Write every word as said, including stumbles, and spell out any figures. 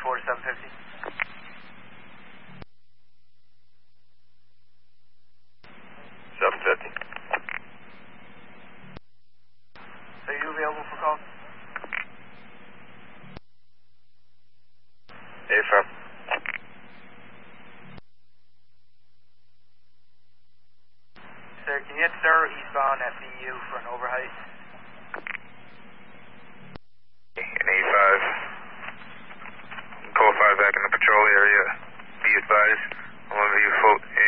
four to seven fifty. seven fifty. Are you available for calls? Affirm. Sir, can you hit Sir eastbound F E U for an overheight?